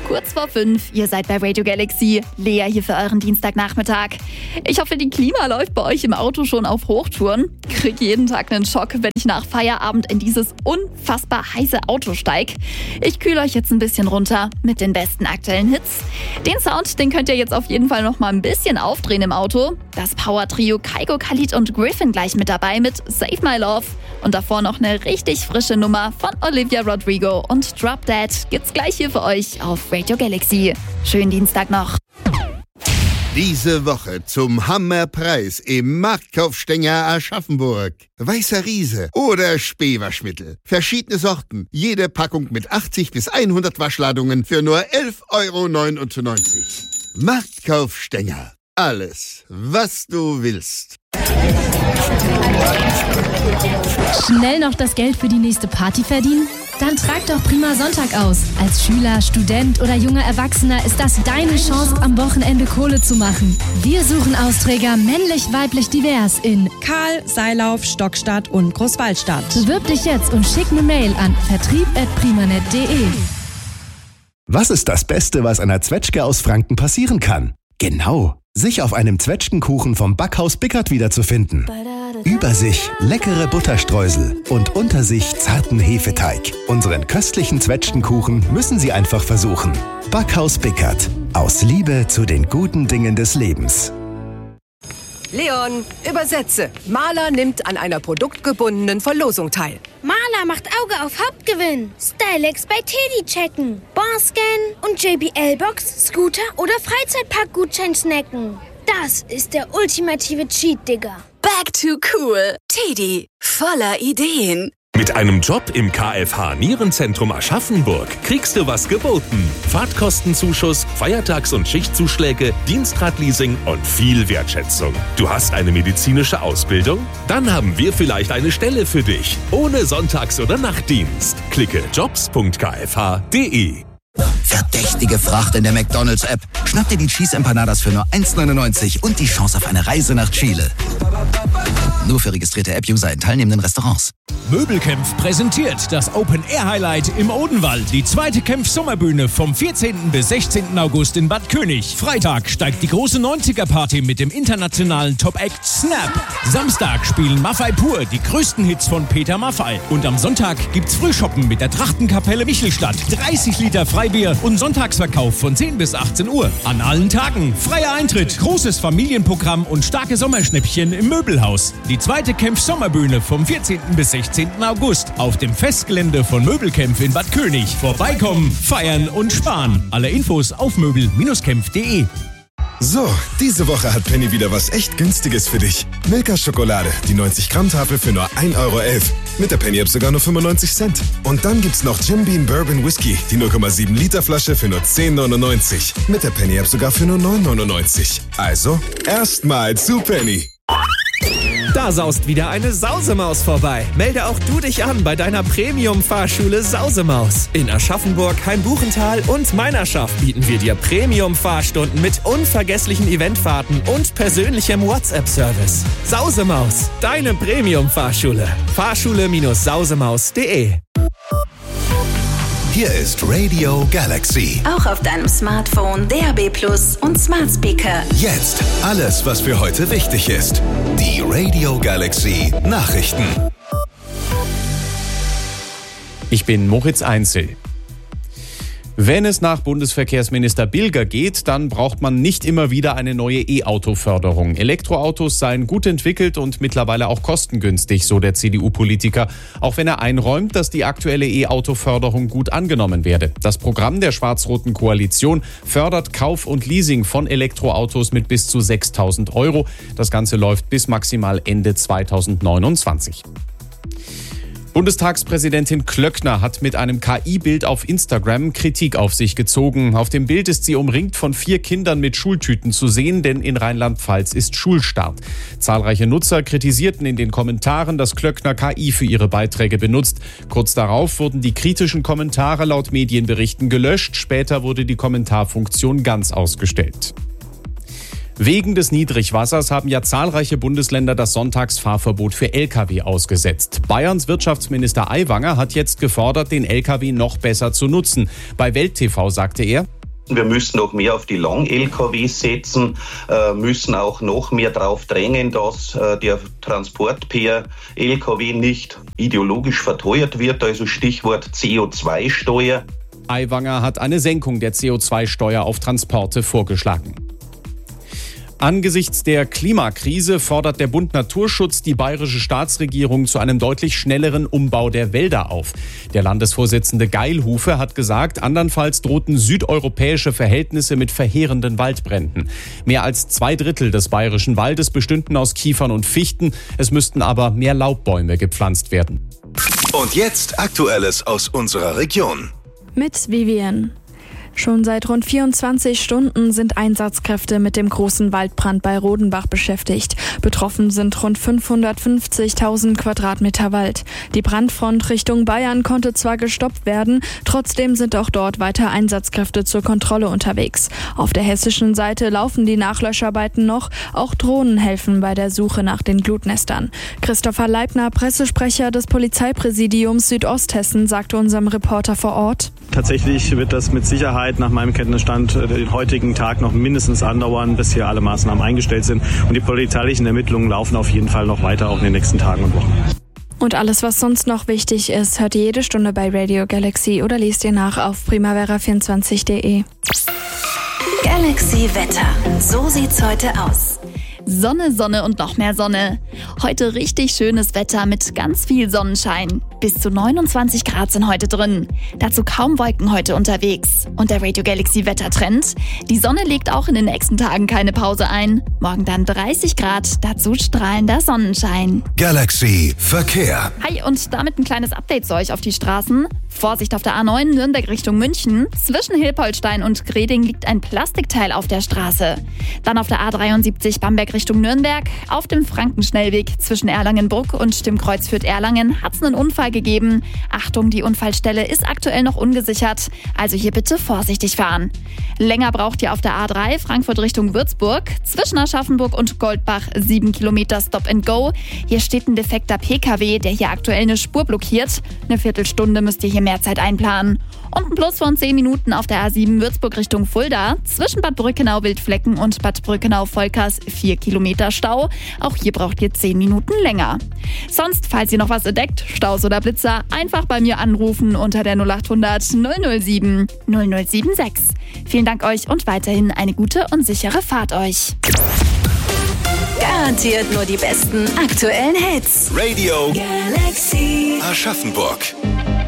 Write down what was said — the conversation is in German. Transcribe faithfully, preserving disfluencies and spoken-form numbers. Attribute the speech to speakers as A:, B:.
A: Kurz vor fünf, ihr seid bei Radio Galaxy. Lea hier für euren Dienstagnachmittag. Ich hoffe, die Klima läuft bei euch im Auto schon auf Hochtouren. Krieg jeden Tag einen Schock, wenn ich nach Feierabend in dieses unfassbar heiße Auto steig. Ich kühle euch jetzt ein bisschen runter mit den besten aktuellen Hits. Den Sound, den könnt ihr jetzt auf jeden Fall noch mal ein bisschen aufdrehen im Auto. Das Power-Trio Kygo, Khalid und Griffin gleich mit dabei mit Save My Love. Und davor noch eine richtig frische Nummer von Olivia Rodrigo und Drop Dead gibt's gleich hier für euch auf Radio Galaxy. Schönen Dienstag noch.
B: Diese Woche zum Hammerpreis im Marktkaufstänger Aschaffenburg. Weißer Riese oder Spähwaschmittel. Verschiedene Sorten. Jede Packung mit achtzig bis hundert Waschladungen für nur elf Euro neunundneunzig. Marktkaufstänger. Alles, was du willst.
C: Schnell noch das Geld für die nächste Party verdienen? Dann trag doch Prima Sonntag aus. Als Schüler, Student oder junger Erwachsener ist das deine Chance, am Wochenende Kohle zu machen. Wir suchen Austräger männlich, weiblich, divers in
D: Karl, Seilauf, Stockstadt und Großwaldstadt.
C: Bewirb dich jetzt und schick eine Mail an vertrieb at primanet punkt de.
E: Was ist das Beste, was einer Zwetschge aus Franken passieren kann? Genau, sich auf einem Zwetschgenkuchen vom Backhaus Bickert wiederzufinden. Über sich leckere Butterstreusel und unter sich zarten Hefeteig. Unseren köstlichen Zwetschgenkuchen müssen Sie einfach versuchen. Backhaus Bickert. Aus Liebe zu den guten Dingen des Lebens.
F: Leon, übersetze. Maler nimmt an einer produktgebundenen Verlosung teil.
G: Maler macht Auge auf Hauptgewinn. Stylex bei Teddy checken. Barscan und J B L-Box, Scooter oder Freizeitpark-Gutschein snacken. Das ist der ultimative Cheat, Digga.
H: Back to cool. Teddy, voller Ideen.
I: Mit einem Job im K F H Nierenzentrum Aschaffenburg kriegst du was geboten. Fahrtkostenzuschuss, Feiertags- und Schichtzuschläge, Dienstradleasing und viel Wertschätzung. Du hast eine medizinische Ausbildung? Dann haben wir vielleicht eine Stelle für dich. Ohne Sonntags- oder Nachtdienst. Klicke jobs punkt k f h punkt d e.
J: Verdächtige Fracht in der McDonald's-App. Schnapp dir die Cheese Empanadas für nur eins neunundneunzig und die Chance auf eine Reise nach Chile. Nur für registrierte App-User in teilnehmenden Restaurants.
K: Möbelkämpf präsentiert das Open-Air-Highlight im Odenwald. Die zweite Kämpf-Sommerbühne vom vierzehnten bis sechzehnten August in Bad König. Freitag steigt die große neunziger-Party mit dem internationalen Top-Act Snap. Samstag spielen Maffei Pur die größten Hits von Peter Maffei. Und am Sonntag gibt's Frühshoppen mit der Trachtenkapelle Michelstadt. dreißig Liter Freibier und Sonntagsverkauf von zehn bis achtzehn Uhr. An allen Tagen freier Eintritt, großes Familienprogramm und starke Sommerschnäppchen im Möbelhaus. Die zweite Kämpf-Sommerbühne vom vierzehnten bis sechzehnten August auf dem Festgelände von Möbelkämpf in Bad König. Vorbeikommen, feiern und sparen. Alle Infos auf möbel kämpf punkt de.
L: So, diese Woche hat Penny wieder was echt Günstiges für dich. Milka Schokolade, die neunzig Gramm Tafel für nur ein Euro elf. Mit der Penny-App sogar nur fünfundneunzig Cent. Und dann gibt's noch Jim Beam Bourbon Whisky, die null Komma sieben Liter Flasche für nur zehn neunundneunzig. Mit der Penny-App sogar für nur neun neunundneunzig. Also, erstmal zu Penny.
M: Da saust wieder eine Sausemaus vorbei. Melde auch du dich an bei deiner Premium-Fahrschule Sausemaus. In Aschaffenburg, Heimbuchental und Meinerschaft bieten wir dir Premium-Fahrstunden mit unvergesslichen Eventfahrten und persönlichem WhatsApp-Service. Sausemaus, deine Premium-Fahrschule. Fahrschule Sausemaus punkt de.
E: Hier ist Radio Galaxy.
H: Auch auf deinem Smartphone, D A B Plus und Smart Speaker.
E: Jetzt alles, was für heute wichtig ist. Die Radio Galaxy Nachrichten.
N: Ich bin Moritz Einzel. Wenn es nach Bundesverkehrsminister Bilger geht, dann braucht man nicht immer wieder eine neue E-Auto-Förderung. Elektroautos seien gut entwickelt und mittlerweile auch kostengünstig, so der C D U-Politiker. Auch wenn er einräumt, dass die aktuelle E-Auto-Förderung gut angenommen werde. Das Programm der schwarz-roten Koalition fördert Kauf und Leasing von Elektroautos mit bis zu sechstausend Euro. Das Ganze läuft bis maximal Ende zweitausendneunundzwanzig. Bundestagspräsidentin Klöckner hat mit einem K I-Bild auf Instagram Kritik auf sich gezogen. Auf dem Bild ist sie umringt von vier Kindern mit Schultüten zu sehen, denn in Rheinland-Pfalz ist Schulstart. Zahlreiche Nutzer kritisierten in den Kommentaren, dass Klöckner K I für ihre Beiträge benutzt. Kurz darauf wurden die kritischen Kommentare laut Medienberichten gelöscht. Später wurde die Kommentarfunktion ganz ausgestellt. Wegen des Niedrigwassers haben ja zahlreiche Bundesländer das Sonntagsfahrverbot für L K W ausgesetzt. Bayerns Wirtschaftsminister Aiwanger hat jetzt gefordert, den L K W noch besser zu nutzen. Bei Welt T V sagte er:
O: Wir müssen auch mehr auf die Lang-L K Ws setzen, äh, müssen auch noch mehr darauf drängen, dass äh, der Transport per L K W nicht ideologisch verteuert wird, also Stichwort C O zwei Steuer.
N: Aiwanger hat eine Senkung der C O zwei Steuer auf Transporte vorgeschlagen. Angesichts der Klimakrise fordert der Bund Naturschutz die bayerische Staatsregierung zu einem deutlich schnelleren Umbau der Wälder auf. Der Landesvorsitzende Geilhufe hat gesagt, andernfalls drohten südeuropäische Verhältnisse mit verheerenden Waldbränden. Mehr als zwei Drittel des bayerischen Waldes bestünden aus Kiefern und Fichten. Es müssten aber mehr Laubbäume gepflanzt werden.
E: Und jetzt Aktuelles aus unserer Region.
P: Mit Vivian. Schon seit rund vierundzwanzig Stunden sind Einsatzkräfte mit dem großen Waldbrand bei Rodenbach beschäftigt. Betroffen sind rund fünfhundertfünfzigtausend Quadratmeter Wald. Die Brandfront Richtung Bayern konnte zwar gestoppt werden, trotzdem sind auch dort weiter Einsatzkräfte zur Kontrolle unterwegs. Auf der hessischen Seite laufen die Nachlöscharbeiten noch, auch Drohnen helfen bei der Suche nach den Glutnestern. Christopher Leibner, Pressesprecher des Polizeipräsidiums Südosthessen, sagte unserem Reporter vor Ort:
Q: Tatsächlich wird das mit Sicherheit nach meinem Kenntnisstand den heutigen Tag noch mindestens andauern, bis hier alle Maßnahmen eingestellt sind. Und die polizeilichen Ermittlungen laufen auf jeden Fall noch weiter, auch in den nächsten Tagen und Wochen.
P: Und alles, was sonst noch wichtig ist, hört ihr jede Stunde bei Radio Galaxy oder lest ihr nach auf primavera vierundzwanzig punkt de.
H: Galaxy Wetter. So sieht's heute aus.
A: Sonne, Sonne und noch mehr Sonne. Heute richtig schönes Wetter mit ganz viel Sonnenschein. Bis zu neunundzwanzig Grad sind heute drin. Dazu kaum Wolken heute unterwegs. Und der Radio Galaxy Wettertrend: Die Sonne legt auch in den nächsten Tagen keine Pause ein. Morgen dann dreißig Grad, dazu strahlender Sonnenschein.
E: Galaxy Verkehr.
A: Hi, und damit ein kleines Update zu euch auf die Straßen. Vorsicht auf der A neun Nürnberg Richtung München. Zwischen Hilpoltstein und Greding liegt ein Plastikteil auf der Straße. Dann auf der A dreiundsiebzig Bamberg Richtung Nürnberg. Auf dem Frankenschnellweg zwischen Erlangen-Bruck und dem Kreuz Fürth-Erlangen hat es einen Unfall gegeben. Achtung, die Unfallstelle ist aktuell noch ungesichert. Also hier bitte vorsichtig fahren. Länger braucht ihr auf der A drei Frankfurt Richtung Würzburg. Zwischen Aschaffenburg und Goldbach sieben Kilometer Stop and Go. Hier steht ein defekter P K W, der hier aktuell eine Spur blockiert. Eine Viertelstunde müsst ihr hier mehr Zeit einplanen. Und ein Plus von zehn Minuten auf der A sieben Würzburg Richtung Fulda. Zwischen Bad Brückenau-Wildflecken und Bad Brückenau-Volkers vier Kilometer Stau. Auch hier braucht ihr zehn Minuten länger. Sonst, falls ihr noch was entdeckt, Staus oder Blitzer, einfach bei mir anrufen unter der null achthundert null null sieben null null sieben sechs. Vielen Dank euch und weiterhin eine gute und sichere Fahrt euch.
H: Garantiert nur die besten aktuellen Hits.
E: Radio
H: Galaxy
E: Aschaffenburg.